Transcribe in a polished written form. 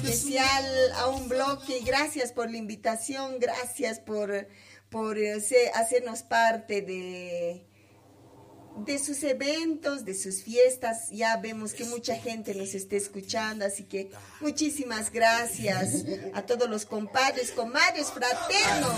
especial a un bloque. Gracias por la invitación, gracias por hacernos parte de sus eventos, de sus fiestas. Ya vemos que mucha gente nos está escuchando, así que muchísimas gracias a todos los compadres, comadres, fraternos